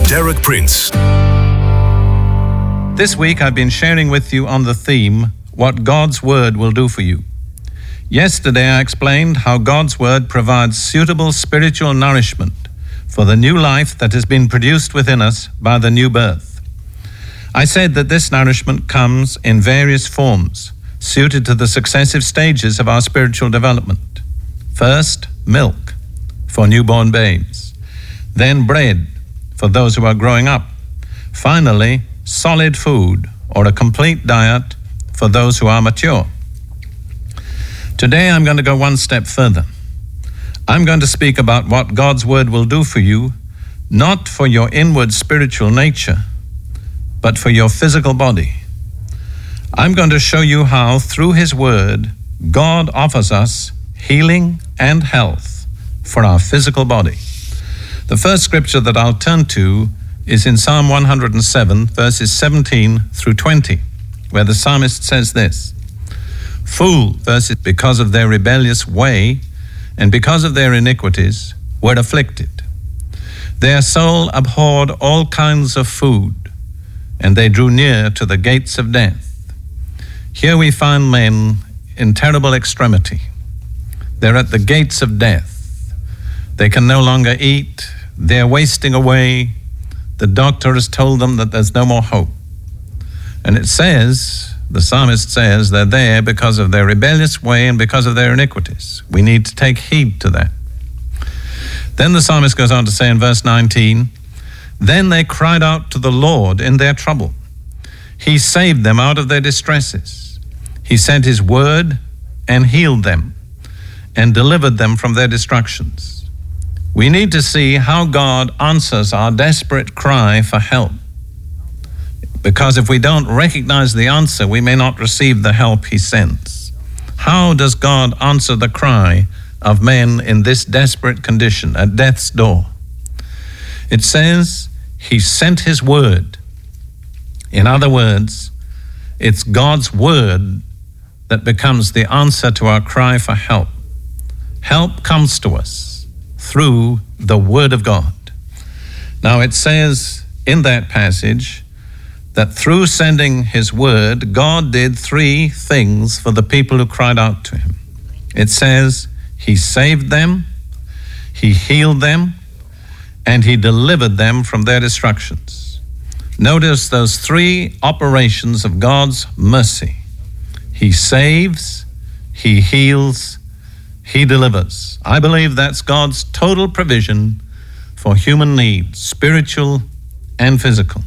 Derek Prince. This week I've been sharing with you on the theme, what God's Word will do for you. Yesterday I explained how God's Word provides suitable spiritual nourishment for the new life that has been produced within us by the new birth. I said that this nourishment comes in various forms, suited to the successive stages of our spiritual development. First, milk for newborn babes. Then bread for those who are growing up. Finally, solid food or a complete diet for those who are mature. Today I'm going to go one step further. I'm going to speak about what God's Word will do for you, not for your inward spiritual nature, but for your physical body. I'm going to show you how, through His Word, God offers us healing and health for our physical body. The first scripture that I'll turn to is in Psalm 107, verses 17 through 20, where the psalmist says this: "Fools, verses, because of their rebellious way and because of their iniquities, were afflicted. Their soul abhorred all kinds of food, and they drew near to the gates of death." Here we find men in terrible extremity. They're at the gates of death. They can no longer eat. They're wasting away. The doctor has told them that there's no more hope. And it says, the psalmist says, they're there because of their rebellious way and because of their iniquities. We need to take heed to that. Then the psalmist goes on to say in verse 19, "Then they cried out to the Lord in their trouble. He saved them out of their distresses. He sent His word and healed them and delivered them from their destructions." We need to see how God answers our desperate cry for help. Because if we don't recognize the answer, we may not receive the help He sends. How does God answer the cry of men in this desperate condition at death's door? It says He sent His word. In other words, it's God's word that becomes the answer to our cry for help. Help comes to us through the Word of God. Now it says in that passage that through sending His word, God did three things for the people who cried out to Him. It says He saved them, He healed them, and He delivered them from their destructions. Notice those three operations of God's mercy. He saves, He heals, He delivers. I believe that's God's total provision for human needs, spiritual and physical.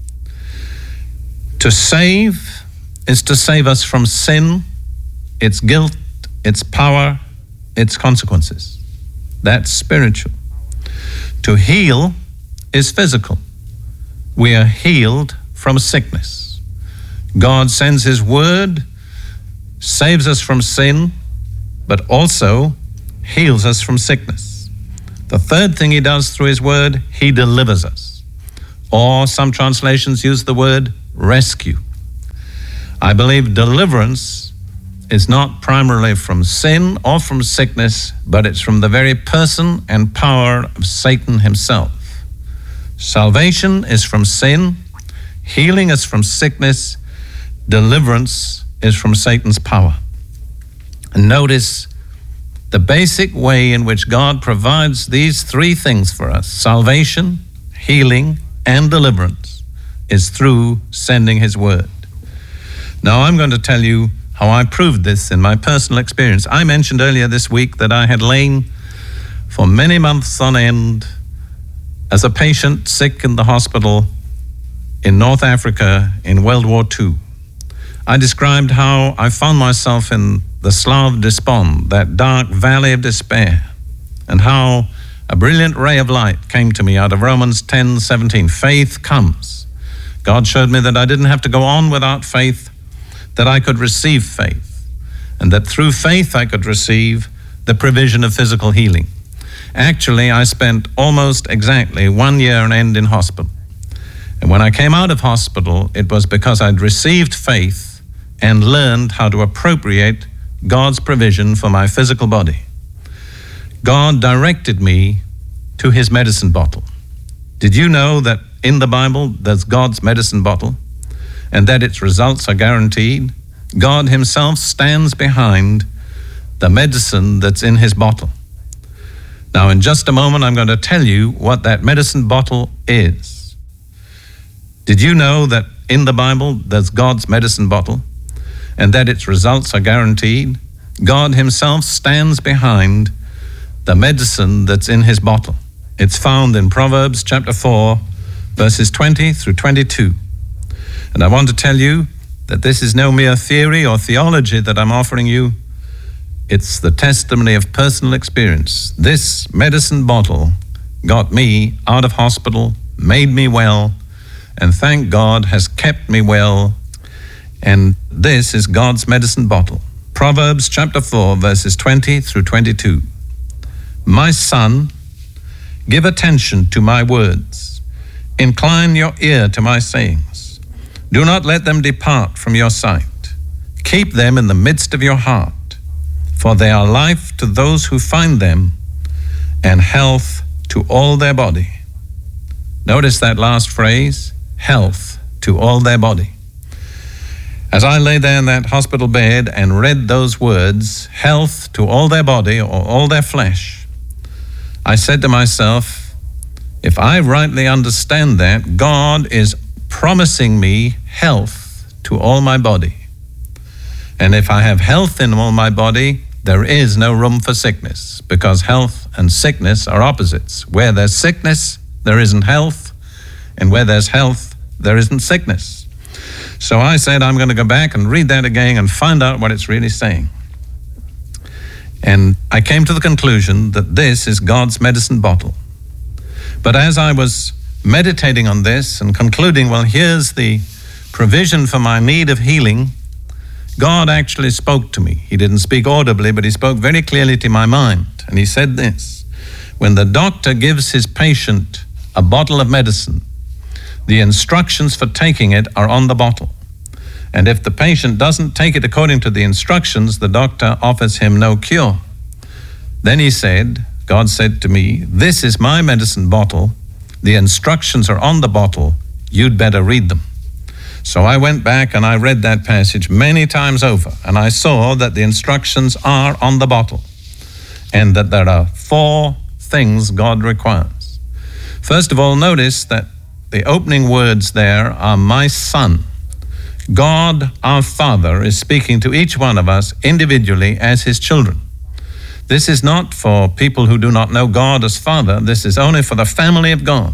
To save is to save us from sin, its guilt, its power, its consequences. That's spiritual. To heal is physical. We are healed from sickness. God sends His word, saves us from sin, but also heals us from sickness. The third thing He does through His word, He delivers us. Or some translations use the word rescue. I believe deliverance is not primarily from sin or from sickness, but it's from the very person and power of Satan himself. Salvation is from sin, healing is from sickness, deliverance is from Satan's power. And notice the basic way in which God provides these three things for us, salvation, healing, and deliverance, is through sending His word. Now I'm going to tell you how I proved this in my personal experience. I mentioned earlier this week that I had lain for many months on end as a patient sick in the hospital in North Africa in World War II. I described how I found myself in the Slough of Despond, that dark valley of despair, and how a brilliant ray of light came to me out of Romans 10:17. Faith comes. God showed me that I didn't have to go on without faith, that I could receive faith, and that through faith I could receive the provision of physical healing. Actually, I spent almost exactly 1 year on end in hospital. And when I came out of hospital, it was because I'd received faith and learned how to appropriate God's provision for my physical body. God directed me to His medicine bottle. Did you know that in the Bible there's God's medicine bottle and that its results are guaranteed, God himself stands behind the medicine that's in his bottle. Now, in just a moment, I'm going to tell you what that medicine bottle is. Did you know that in the Bible there's God's medicine bottle and that its results are guaranteed? God himself stands behind the medicine that's in his bottle. It's found in Proverbs chapter 4, verses 20 through 22. And I want to tell you that this is no mere theory or theology that I'm offering you. It's the testimony of personal experience. This medicine bottle got me out of hospital, made me well, and thank God has kept me well. And this is God's medicine bottle. Proverbs chapter 4, verses 20 through 22. My son, give attention to my words. Incline your ear to my sayings. Do not let them depart from your sight. Keep them in the midst of your heart, for they are life to those who find them and health to all their body. Notice that last phrase, health to all their body. As I lay there in that hospital bed and read those words, health to all their body or all their flesh, I said to myself, if I rightly understand that, God is promising me health to all my body. And if I have health in all my body, there is no room for sickness, because health and sickness are opposites. Where there's sickness, there isn't health, and where there's health, there isn't sickness. So I said, I'm going to go back and read that again and find out what it's really saying. And I came to the conclusion that this is God's medicine bottle. But as I was meditating on this and concluding, well, here's the provision for my need of healing, God actually spoke to me. He didn't speak audibly, but he spoke very clearly to my mind. And he said this: when the doctor gives his patient a bottle of medicine, the instructions for taking it are on the bottle. And if the patient doesn't take it according to the instructions, the doctor offers him no cure. Then he said, God said to me, this is my medicine bottle. The instructions are on the bottle. You'd better read them. So I went back and I read that passage many times over, and I saw that the instructions are on the bottle and that there are 4 things God requires. First of all, notice that the opening words there are my son. God, our Father, is speaking to each one of us individually as his children. This is not for people who do not know God as Father. This is only for the family of God.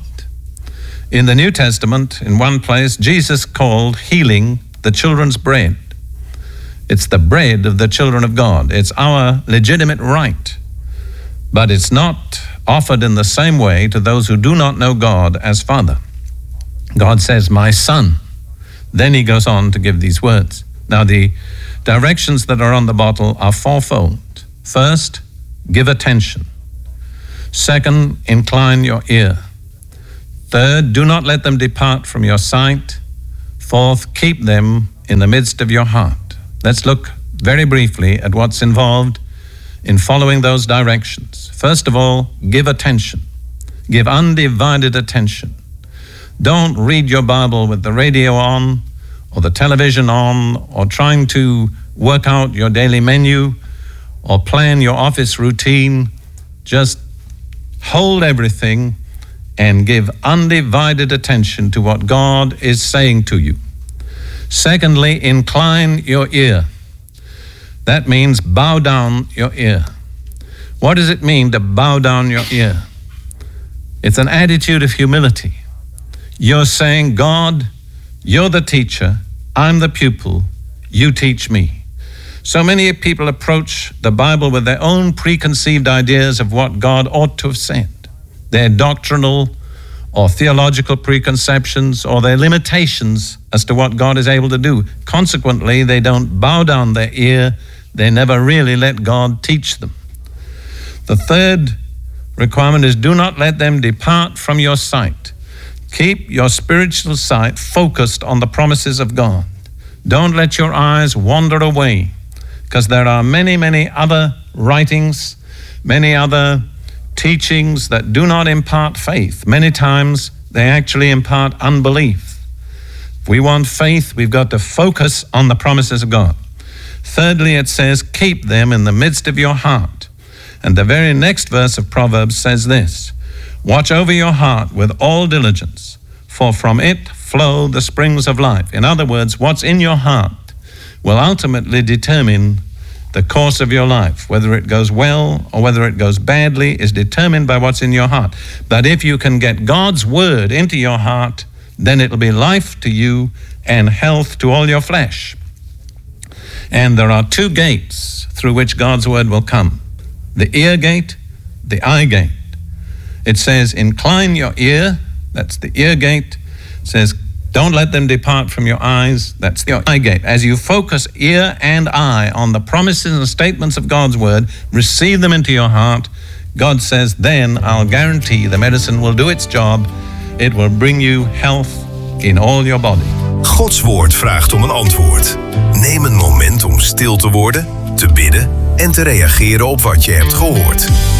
In the New Testament, in one place, Jesus called healing the children's bread. It's the bread of the children of God. It's our legitimate right. But it's not offered in the same way to those who do not know God as Father. God says, my son. Then he goes on to give these words. Now, the directions that are on the bottle are 4-fold. First, give attention. Second, incline your ear. Third, do not let them depart from your sight. Fourth, keep them in the midst of your heart. Let's look very briefly at what's involved in following those directions. First of all, give attention. Give undivided attention. Don't read your Bible with the radio on or the television on, or trying to work out your daily menu or plan your office routine. Just hold everything and give undivided attention to what God is saying to you. Secondly, incline your ear. That means bow down your ear. What does it mean to bow down your ear? It's an attitude of humility. You're saying, God, you're the teacher, I'm the pupil, you teach me. So many people approach the Bible with their own preconceived ideas of what God ought to have said. Their doctrinal or theological preconceptions or their limitations as to what God is able to do. Consequently, they don't bow down their ear. They never really let God teach them. The third requirement is do not let them depart from your sight. Keep your spiritual sight focused on the promises of God. Don't let your eyes wander away, because there are many, many other writings, many other teachings that do not impart faith. Many times they actually impart unbelief. If we want faith, we've got to focus on the promises of God. Thirdly, it says, keep them in the midst of your heart. And the very next verse of Proverbs says this, watch over your heart with all diligence, for from it flow the springs of life. In other words, what's in your heart will ultimately determine the course of your life. Whether it goes well or whether it goes badly is determined by what's in your heart. But if you can get God's word into your heart, then it'll be life to you and health to all your flesh. And there are two gates through which God's word will come. The ear gate, the eye gate. It says, incline your ear, that's the ear gate. It says, don't let them depart from your eyes, that's your eye gate. As you focus ear and eye on the promises and statements of God's word, receive them into your heart, God says, then I'll guarantee the medicine will do its job. It will bring you health in all your body. Gods woord vraagt om een antwoord. Neem een moment om stil te worden, te bidden en te reageren op wat je hebt gehoord.